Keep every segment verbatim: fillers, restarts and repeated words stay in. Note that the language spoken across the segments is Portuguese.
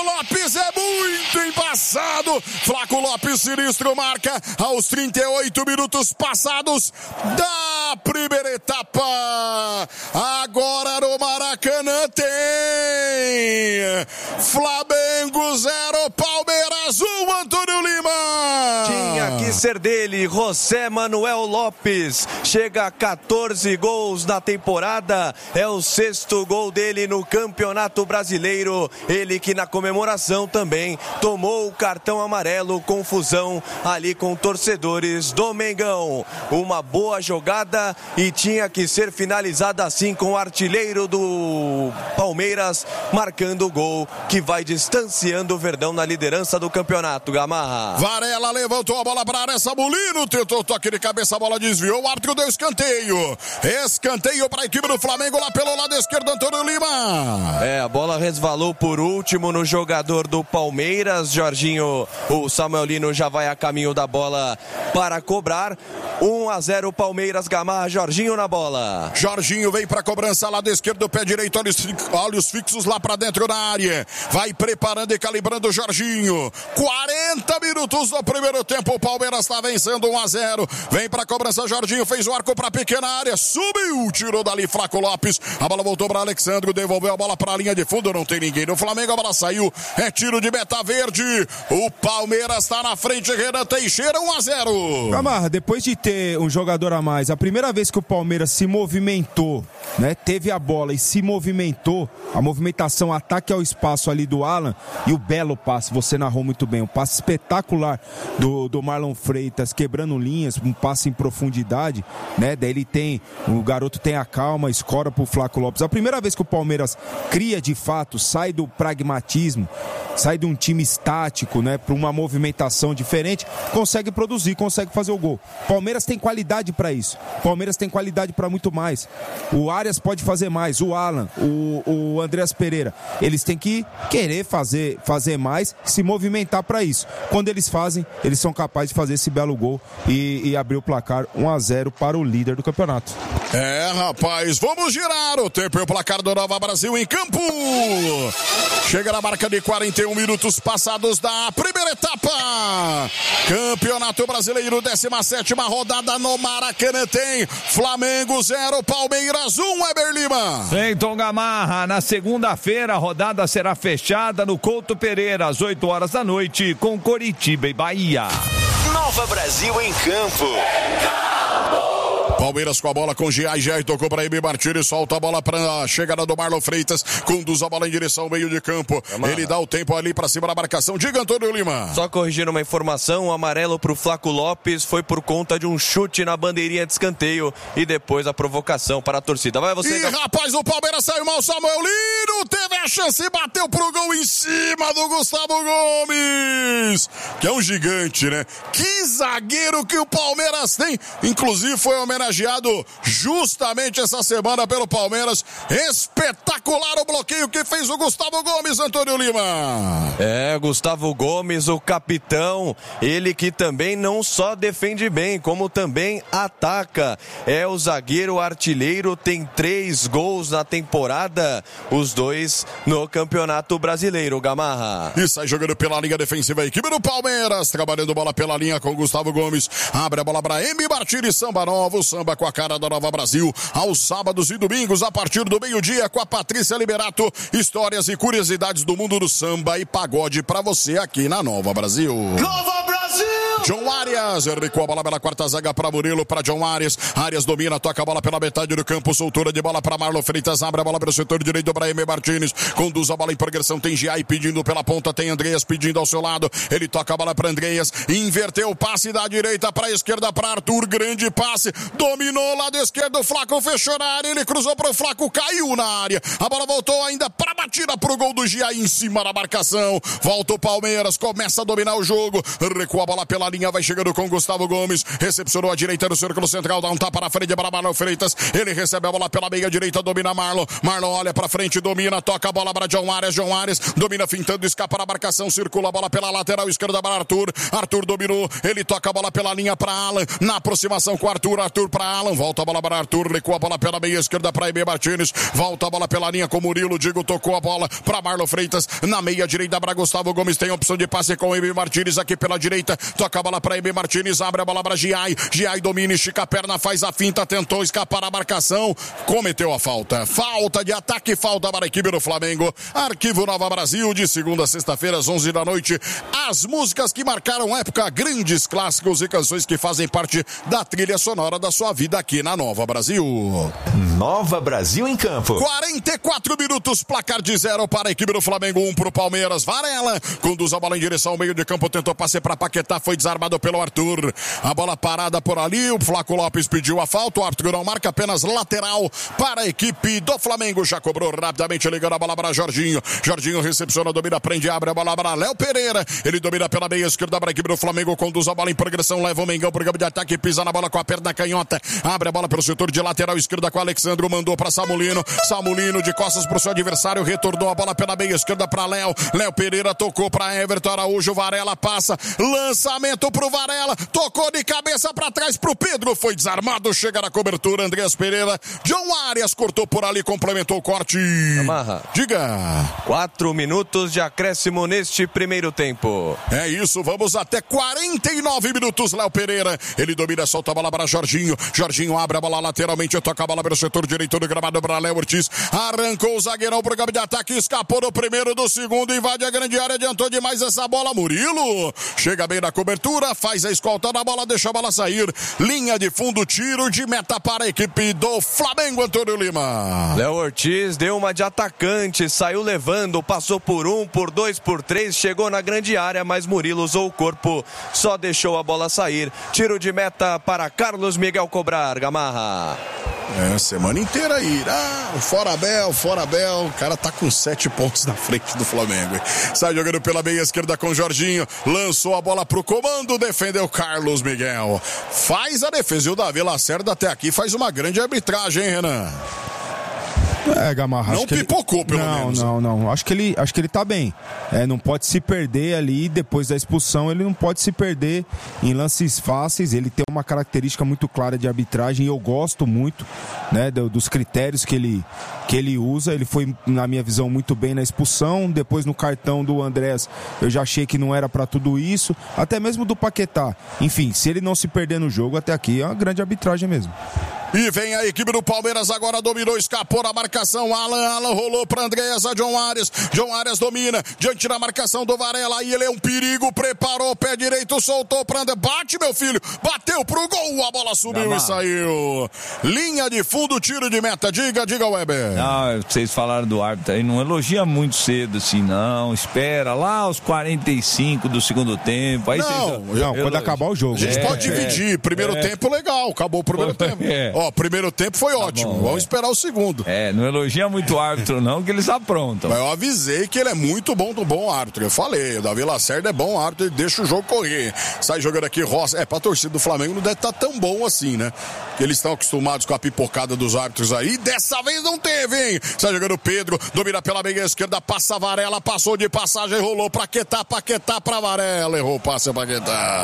Lopes é muito embaçado. Flaco Lopes sinistro marca aos trinta e oito minutos passados da primeira etapa. Agora no Maracanã tem Flamengo zero, Palmeiras um, Antônio Lima. Tinha que ser dele, José Manuel Lopes. Chega a quatorze gols na temporada. É o sexto gol dele no Campeonato Brasileiro. Ele que na comemoração também tomou o cartão amarelo, confusão ali com torcedores do Mengão. Uma boa jogada e tinha que ser finalizada assim, com o artilheiro do Palmeiras marcando o gol que vai distanciando o Verdão na liderança do campeonato. Gamarra. Varela levantou a bola para a área, Sabulino tentou toque de cabeça, a bola desviou, o árbitro deu escanteio. Escanteio para a equipe do Flamengo lá pelo lado esquerdo, Antônio Lima. É, a bola resvalou por último no jogador do Palmeiras, Jorginho. O Samuel Lino já vai a caminho da bola para cobrar. um a zero Palmeiras. Gamarra, Jorginho na bola. Jorginho vem para cobrança, lado esquerdo, pé direito, olhos, olhos fixos lá para dentro da área. Vai preparando e calibrando o Jorginho. quarenta minutos do primeiro tempo, o Palmeiras está vencendo um a zero. Vem para cobrança, Jorginho fez o arco para a pequena área, subiu, tirou dali Flaco Lopes. A bola voltou para Alexandro, devolveu a bola para a linha de fundo, não tem ninguém no Flamengo, a bola saiu. É tiro de meta verde. O Palmeiras está na frente, Renan Teixeira, um a zero. Gamarra, depois de ter um jogador a mais, a primeira vez que o Palmeiras se movimentou, né, teve a bola e se movimentou, a movimentação, ataque ao espaço ali do Alan, e o belo passe, você narrou muito bem, um passe espetacular do, do Marlon Freitas, quebrando linhas, um passe em profundidade, né, daí ele tem, o garoto tem a calma, escora pro Flaco Lopes. A primeira vez que o Palmeiras cria de fato, sai do pragmatismo, sai de um time estático, né, para uma movimentação diferente, consegue produzir, consegue fazer o gol. Palmeiras tem qualidade para isso. Palmeiras tem qualidade para muito mais. O Arias pode fazer mais, o Alan, o, o Andreas Pereira, eles têm que querer fazer, fazer mais, se movimentar para isso. Quando eles fazem, eles são capazes de fazer esse belo gol e, e abrir o placar um a zero para o líder do campeonato. É, rapaz, vamos girar o tempo e o placar do Nova Brasil em campo. Chega na marca de quarenta e um minutos passados da primeira etapa. Campeonato Brasileiro, décima sétima rodada no Maracanã tem Flamengo zero, Palmeiras um, Weber Lima. Cleiton Gamarra, na segunda-feira a rodada será fechada no Couto Pereira, às oito horas da noite, com Coritiba e Bahia. Nova Brasil em campo. Palmeiras com a bola com G A, G A tocou para Emi Martins, solta a bola para a chegada do Marlon Freitas, conduz a bola em direção ao meio de campo. Gamarra. Ele dá o tempo ali para cima da marcação. Diga, Antônio Lima. Só corrigindo uma informação, o amarelo pro Flaco Lopes foi por conta de um chute na bandeirinha de escanteio e depois a provocação para a torcida. Vai você. E rapaz, o Palmeiras saiu mal, Samuel Lino teve a chance e bateu pro gol em cima do Gustavo Gomes, que é um gigante, né? Que zagueiro que o Palmeiras tem, inclusive foi homenageado justamente essa semana pelo Palmeiras. Espetacular o bloqueio que fez o Gustavo Gomes, Antônio Lima. É, Gustavo Gomes, o capitão, ele que também não só defende bem, como também ataca. É o zagueiro artilheiro, tem três gols na temporada, os dois no Campeonato Brasileiro. Gamarra. E sai jogando pela linha defensiva a equipe do Palmeiras, trabalhando bola pela linha com o Gustavo Gomes. Abre a bola para Emi Martins, samba novo, samba com a cara da Nova Brasil, aos sábados e domingos, a partir do meio-dia, com a Patrícia Liberato. Histórias e curiosidades do mundo do samba e pagode pra você aqui na Nova Brasil. Nova Brasil! John Arias, recuou a bola pela quarta zaga para Murilo, para John Arias. Arias domina, toca a bola pela metade do campo, soltura de bola para Marlon Freitas, abre a bola pelo setor direito para Emi Martins, conduz a bola em progressão, tem G I pedindo pela ponta, tem Andreas pedindo ao seu lado, ele toca a bola para Andreas, inverteu o passe da direita para a esquerda para Arthur, grande passe, dominou o lado esquerdo, o Flaco fechou na área, ele cruzou para o Flaco, caiu na área, a bola voltou ainda para a batida pro gol do G I em cima da marcação, volta o Palmeiras, começa a dominar o jogo, recua a bola pela linha, vai chegando com Gustavo Gomes, recepcionou a direita no círculo central, dá um tapa para frente para Marlon Freitas. Ele recebe a bola pela meia direita, domina Marlon. Marlon olha para frente, domina, toca a bola para John Arias. John Arias domina fintando, escapa na marcação, circula a bola pela lateral esquerda para Arthur. Arthur dominou, ele toca a bola pela linha para Alan. Na aproximação com Arthur, Arthur para Alan. Volta a bola para Arthur, recua a bola pela meia esquerda para Ebe Martins. Volta a bola pela linha com Murilo. Digo tocou a bola para Marlon Freitas. Na meia direita para Gustavo Gomes. Tem opção de passe com Ebe Martins aqui pela direita. Toca a bola para Ebe Martins, abre a bola para Giai. Giai domina, estica a perna, faz a finta, tentou escapar a marcação. Cometeu a falta. Falta de ataque, falta para a equipe do Flamengo. Arquivo Nova Brasil, de segunda a sexta-feira, às onze da noite. As músicas que marcaram época, grandes clássicos e canções que fazem parte da trilha sonora da sua vida aqui na Nova Brasil. Nova Brasil em campo. quarenta e quatro minutos, placar de zero para a equipe do Flamengo, um para o Palmeiras. Varela conduz a bola em direção ao meio de campo, tentou passe para Paquetá, foi desarmado pelo Arthur. A bola parada por ali, o Flaco Lopes pediu a falta, o Arthur não marca, apenas lateral para a equipe do Flamengo. Já cobrou rapidamente, ligando a bola para Jorginho. Jorginho recepciona, domina, prende, abre a bola para Léo Pereira. Ele domina pela meia esquerda para a equipe do Flamengo, conduz a bola em progressão, leva o Mengão pro campo de ataque, pisa na bola com a perna canhota, abre a bola pelo setor de lateral esquerda com o Alexandro, mandou para Samulino. Samulino de costas pro seu adversário, retornou a bola pela meia esquerda para Léo. Léo Pereira tocou para Everton Araújo, Varela passa, lançamento pro Varela, tocou de cabeça para trás pro Pedro, foi desarmado, chega na cobertura, Andreas Pereira. John Arias cortou por ali, complementou o corte. Amarra. Diga. Quatro minutos de acréscimo neste primeiro tempo. É isso, vamos até quarenta e nove minutos, Léo Pereira. Ele domina, solta a bola para Jorginho. Jorginho abre a bola lateralmente, toca a bola pelo setor direito do gramado para Léo Ortiz. Arrancou o zagueirão pro campo de ataque, escapou do primeiro, do segundo, invade a grande área, adiantou demais essa bola. Murilo chega bem na cobertura, faz a escolta da bola, deixa a bola sair. Linha de fundo, tiro de meta para a equipe do Flamengo, Antônio Lima. Léo Ortiz deu uma de atacante, saiu levando, passou por um, por dois, por três, chegou na grande área, mas Murilo usou o corpo, só deixou a bola sair. Tiro de meta para Carlos Miguel cobrar, Gamarra. É, semana inteira aí. Ah, fora Abel, fora Abel. O cara tá com sete pontos na frente do Flamengo. Sai jogando pela meia esquerda com Jorginho. Lançou a bola pro comando, defendeu Carlos Miguel. Faz a defesa. E o Davi Lacerda até aqui faz uma grande arbitragem, hein, Renan? É, Gamarra. Não pipocou, ele... pelo não, menos. Não, não, não. Acho que ele, acho que ele tá bem. É, não pode se perder ali, depois da expulsão, ele não pode se perder em lances fáceis. Ele tem uma característica muito clara de arbitragem e eu gosto muito, né, dos critérios que ele, que ele usa. Ele foi, na minha visão, muito bem na expulsão. Depois no cartão do Andrés, eu já achei que não era pra tudo isso. Até mesmo do Paquetá. Enfim, se ele não se perder no jogo, até aqui é uma grande arbitragem mesmo. E vem a equipe do Palmeiras, agora dominou, escapou na marcação, Alan, Alan rolou para Andreas, a John Arias, John Arias domina, diante da marcação do Varela, aí ele é um perigo, preparou o pé direito, soltou para André, bate meu filho, bateu pro gol, a bola subiu Não, e saiu. Linha de fundo, tiro de meta, diga, diga Weber. Não, vocês falaram do árbitro aí, não elogia muito cedo assim, não, espera lá aos quarenta e cinco do segundo tempo. Aí não, vocês... não, quando acabar o jogo. A gente é, pode é, dividir, primeiro é. tempo legal, acabou o primeiro Foi, tempo. É. Ó, primeiro tempo foi ótimo, tá bom, vamos é. esperar o segundo. É, não elogia muito o árbitro não, que eles aprontam. Mas eu avisei que ele é muito bom, do bom árbitro, eu falei, o Davi Lacerda é bom árbitro, ele deixa o jogo correr. Sai jogando aqui, Roça, é, pra torcida do Flamengo não deve estar tão bom assim, né? Que eles estão acostumados com a pipocada dos árbitros aí, dessa vez não teve, hein? Sai jogando Pedro, domina pela meia esquerda, passa Varela, passou de passagem, rolou pra Paquetá, Paquetá pra Varela, errou o passe pra Paquetá.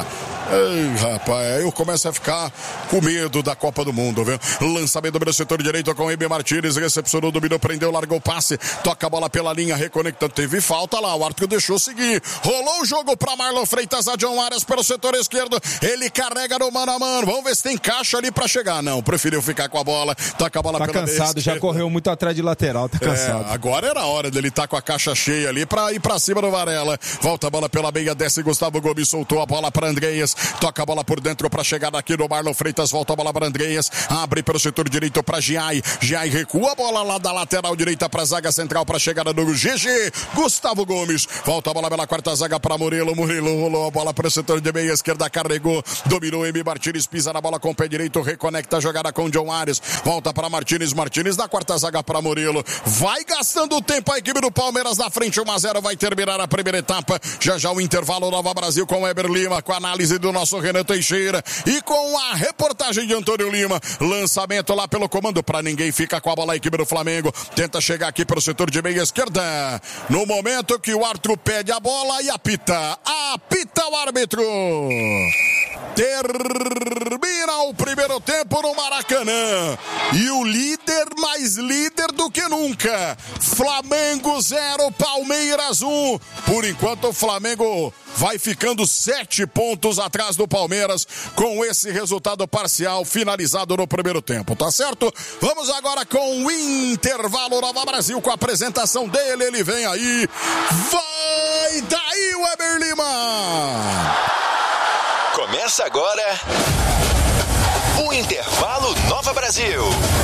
Ei, rapaz, eu começo a ficar com medo da Copa do Mundo, viu? Lançamento do setor direito com o Ebe Martins, recepcionou, dominou, prendeu, largou o passe, toca a bola pela linha, reconectando, teve falta lá, o árbitro deixou seguir, rolou o jogo pra Marlon Freitas, a John Arias pelo setor esquerdo, ele carrega no mano a mano, vamos ver se tem caixa ali pra chegar, não, preferiu ficar com a bola, toca a bola tá pela cansado, já correu muito atrás de lateral, tá cansado. É, agora era a hora dele estar tá com a caixa cheia ali pra ir pra cima do Varela, volta a bola pela meia, desce Gustavo Gomes, soltou a bola pra Andreas, toca a bola por dentro pra chegar aqui no Marlon Freitas, volta a bola pra Andreas, abre pelo setor direito pra Giai, Giai recua a bola lá da lateral direita pra zaga central pra chegada do G G, Gustavo Gomes, volta a bola pela quarta zaga pra Murilo, Murilo rolou a bola pro setor de meia esquerda, carregou, dominou Emi Martins, pisa na bola com o pé direito, reconecta conecta a jogada com o John Arias, volta para Martínez, Martínez da quarta zaga para Murilo, vai gastando o tempo a equipe do Palmeiras na frente, um a zero, vai terminar a primeira etapa, já já o intervalo, Nova Brasil com o Eber Lima, com a análise do nosso Renan Teixeira e com a reportagem de Antônio Lima, lançamento lá pelo comando, para ninguém fica com a bola a equipe do Flamengo, tenta chegar aqui para o setor de meia esquerda, no momento que o árbitro pede a bola e apita, apita o árbitro. Termina o primeiro tempo no Maracanã e o líder mais líder do que nunca, Flamengo zero, Palmeiras um. Por enquanto o Flamengo vai ficando sete pontos atrás do Palmeiras com esse resultado parcial finalizado no primeiro tempo, tá certo? Vamos agora com o intervalo Nova Brasil com a apresentação dele, ele vem aí, vai daí o Eber Lima! Começa agora o Intervalo Nova Brasil.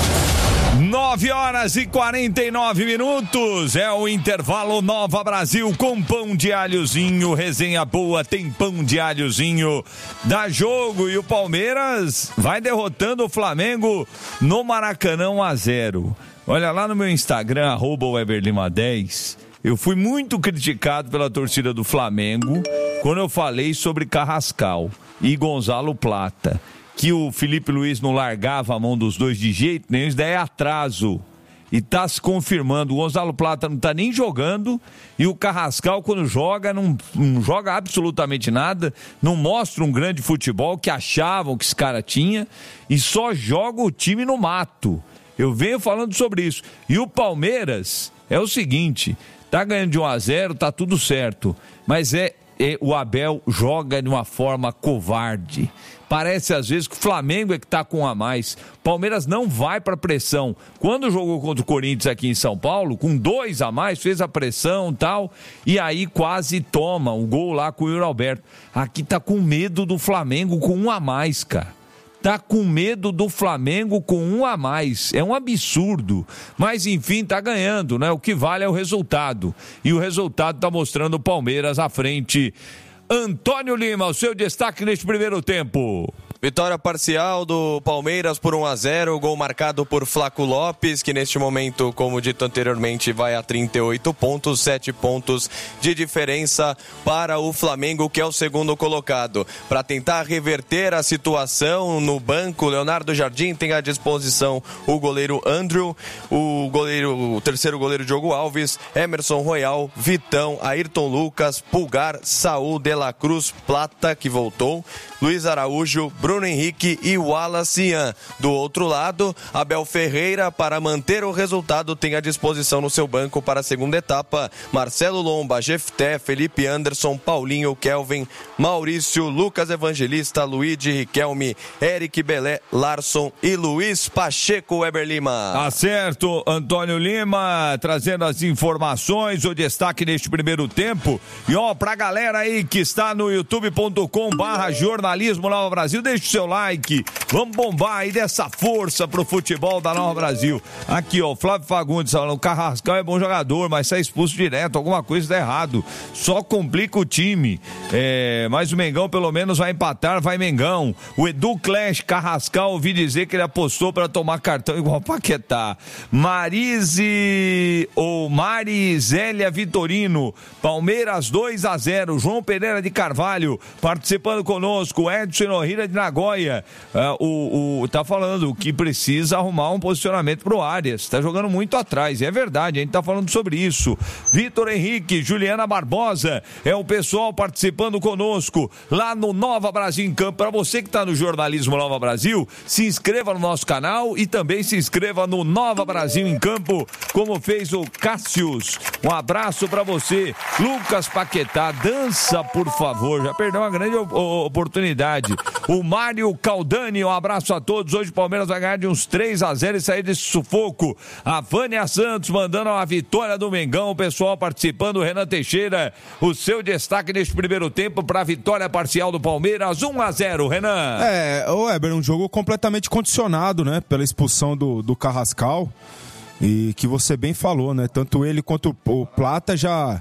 nove horas e quarenta e nove minutos, é o Intervalo Nova Brasil com pão de alhozinho, resenha boa, tem pão de alhozinho, dá jogo e o Palmeiras vai derrotando o Flamengo no Maracanã um a zero. Olha lá no meu Instagram, arroba Weber Lima dez, eu fui muito criticado pela torcida do Flamengo quando eu falei sobre Carrascal e Gonzalo Plata, que o Felipe Luiz não largava a mão dos dois de jeito nenhum, isso daí é atraso. E tá se confirmando, o Gonzalo Plata não tá nem jogando e o Carrascal quando joga, não, não joga absolutamente nada, não mostra um grande futebol que achavam que esse cara tinha e só joga o time no mato. Eu venho falando sobre isso. E o Palmeiras é o seguinte, tá ganhando de um a zero, tá tudo certo, mas é E o Abel joga de uma forma covarde. Parece às vezes que o Flamengo é que tá com um a mais. Palmeiras não vai pra pressão. Quando jogou contra o Corinthians aqui em São Paulo, com dois a mais, fez a pressão e tal, e aí quase toma um gol lá com o Yuri Alberto. Aqui tá com medo do Flamengo com um a mais, cara. Tá com medo do Flamengo com um a mais, é um absurdo, mas enfim, tá ganhando, né? O que vale é o resultado, e o resultado tá mostrando o Palmeiras à frente. Antônio Lima, o seu destaque neste primeiro tempo. Vitória parcial do Palmeiras por um a zero, gol marcado por Flaco Lopes, que neste momento, como dito anteriormente, vai a trinta e oito pontos, sete pontos de diferença para o Flamengo, que é o segundo colocado. Para tentar reverter a situação no banco, Leonardo Jardim tem à disposição o goleiro Andrew, o goleiro, o terceiro goleiro Diogo Alves, Emerson Royal, Vitão, Ayrton Lucas, Pulgar, Saúl, De La Cruz, Plata, que voltou, Luiz Araújo, Bruno Henrique e Wallace Ian. Do outro lado, Abel Ferreira, para manter o resultado, tem à disposição no seu banco para a segunda etapa Marcelo Lomba, Jefté, Felipe Anderson, Paulinho, Kelvin, Maurício, Lucas Evangelista, Luigi Riquelme, Eric Belé, Larson e Luiz Pacheco. Weber Lima. Tá certo, Antônio Lima, trazendo as informações, o destaque neste primeiro tempo. E ó, pra galera aí que está no youtube ponto com barra jornalismo Nova Brasil, deixa o seu like, vamos bombar aí dessa força pro futebol da Nova Brasil. Aqui ó, Flávio Fagundes falando, o Carrascal é bom jogador, mas sai expulso direto, alguma coisa tá errado, só complica o time, é, mas o Mengão pelo menos vai empatar, vai Mengão. O Edu Clash, Carrascal, ouvi dizer que ele apostou para tomar cartão igual Paquetá. Marise ou Marizélia Vitorino, Palmeiras dois a zero, João Pereira de Carvalho participando conosco, Edson Norrira de Nagoya, uh, o, o, tá falando que precisa arrumar um posicionamento pro Arias, tá jogando muito atrás, é verdade, a gente tá falando sobre isso. Vitor Henrique, Juliana Barbosa, é o pessoal participando conosco lá no Nova Brasil em Campo. Para você que tá no jornalismo Nova Brasil, se inscreva no nosso canal e também se inscreva no Nova Brasil em Campo, como fez o Cássius. Um abraço para você. Lucas Paquetá, dança por favor, já perdeu uma grande oportunidade. O Mário Caldani, um abraço a todos. Hoje o Palmeiras vai ganhar de uns três a zero e sair desse sufoco. A Vânia Santos mandando a vitória do Mengão, o pessoal participando. O Renan Teixeira, o seu destaque neste primeiro tempo para a vitória parcial do Palmeiras, um a zero, Renan. É, o Weber, um jogo completamente condicionado, né, pela expulsão do, do Carrascal, e que você bem falou, né, tanto ele quanto o Plata já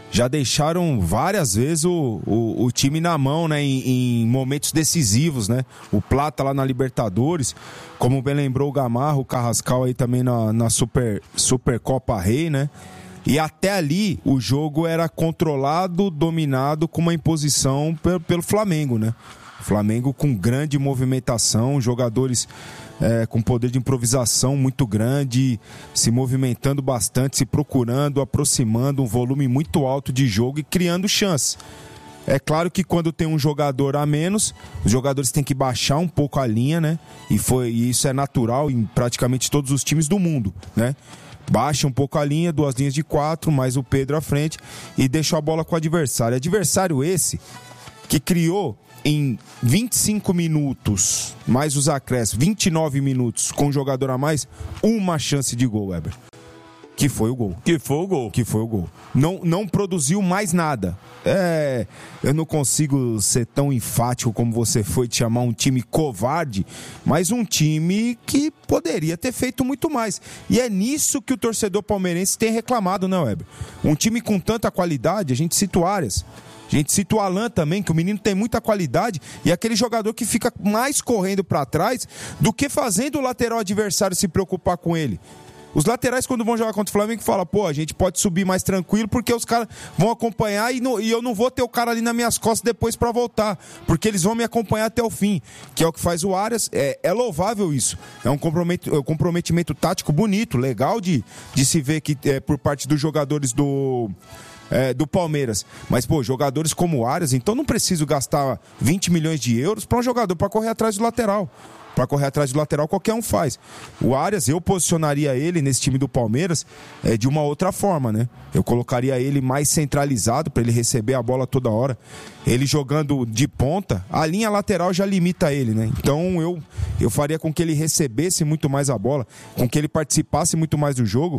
já deixaram várias vezes o, o, o time na mão, né, em, em momentos decisivos, né? O Plata lá na Libertadores, como bem lembrou o Gamarra, o Carrascal aí também na, na Super, Supercopa Rei, né? E até ali o jogo era controlado, dominado com uma imposição pelo, pelo Flamengo, né? Flamengo com grande movimentação, jogadores é, com poder de improvisação muito grande, se movimentando bastante, se procurando, aproximando, um volume muito alto de jogo e criando chances. É claro que quando tem um jogador a menos, os jogadores têm que baixar um pouco a linha, né? E, foi, e isso é natural em praticamente todos os times do mundo, né? Baixa um pouco a linha, duas linhas de quatro, mais o Pedro à frente e deixa a bola com o adversário. Adversário esse que criou em vinte e cinco minutos, mais os acréscimos, vinte e nove minutos com um jogador a mais, uma chance de gol, Weber. Que foi o gol. Que foi o gol. Que foi o gol. Não, não produziu mais nada. É, eu não consigo ser tão enfático como você foi de chamar um time covarde, mas um time que poderia ter feito muito mais. E é nisso que o torcedor palmeirense tem reclamado, né, Weber? Um time com tanta qualidade, a gente cita o Arias. A gente cita o Alan também, que o menino tem muita qualidade e é aquele jogador que fica mais correndo para trás do que fazendo o lateral adversário se preocupar com ele. Os laterais, quando vão jogar contra o Flamengo, falam, pô, a gente pode subir mais tranquilo porque os caras vão acompanhar e, no, e eu não vou ter o cara ali nas minhas costas depois para voltar, porque eles vão me acompanhar até o fim, que é o que faz o Arias. É, é louvável isso. É um comprometimento, um comprometimento tático bonito, legal de, de se ver que, é, por parte dos jogadores do... É, do Palmeiras, mas pô, jogadores como o Arias, então não preciso gastar vinte milhões de euros para um jogador para correr atrás do lateral. Para correr atrás do lateral qualquer um faz. O Arias, eu posicionaria ele nesse time do Palmeiras é, de uma outra forma, né? Eu colocaria ele mais centralizado para ele receber a bola toda hora. Ele jogando de ponta, a linha lateral já limita ele, né? Então eu, eu faria com que ele recebesse muito mais a bola, com que ele participasse muito mais do jogo.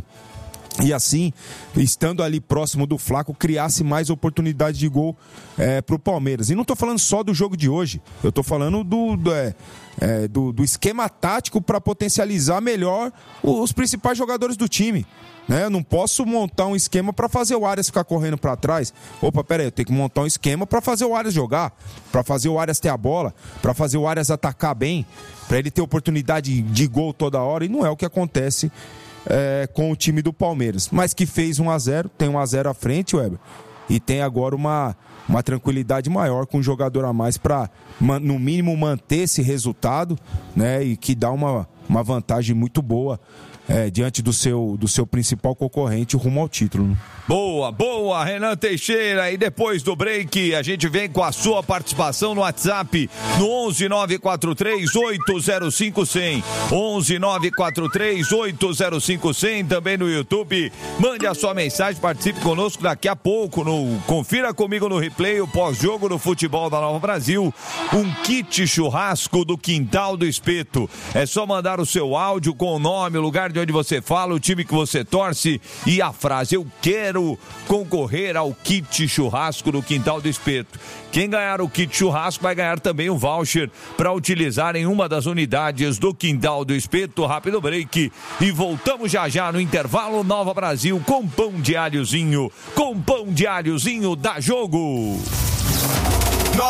E assim, estando ali próximo do Flaco, criasse mais oportunidade de gol é, para o Palmeiras. E não estou falando só do jogo de hoje, eu estou falando do, do, é, é, do, do esquema tático para potencializar melhor os principais jogadores do time. Né? Eu não posso montar um esquema para fazer o Arias ficar correndo para trás. Opa, pera aí, eu tenho que montar um esquema para fazer o Arias jogar, para fazer o Arias ter a bola, para fazer o Arias atacar bem, para ele ter oportunidade de gol toda hora, e não é o que acontece É, com o time do Palmeiras, mas que fez um a zero, tem um a zero à frente, Weber, e tem agora uma, uma tranquilidade maior com um jogador a mais para, no mínimo, manter esse resultado, né, e que dá uma, uma vantagem muito boa é, diante do seu, do seu principal concorrente rumo ao título. Né? Boa, boa, Renan Teixeira. E depois do break, a gente vem com a sua participação no WhatsApp no onze nove quatro três oito zero cinco zero zero. onze nove quatro três oito zero cinco zero zero. Também no YouTube. Mande a sua mensagem, participe conosco daqui a pouco. No, confira comigo no replay o pós-jogo do futebol da Nova Brasil. Um kit churrasco do Quintal do Espeto. É só mandar o seu áudio com o nome, o lugar de onde você fala, o time que você torce e a frase: eu quero concorrer ao kit churrasco do Quintal do Espeto. Quem ganhar o kit churrasco vai ganhar também um voucher para utilizar em uma das unidades do Quintal do Espeto. Rápido break e voltamos já já no intervalo. Nova Brasil com pão de alhozinho, com pão de alhozinho, dá jogo.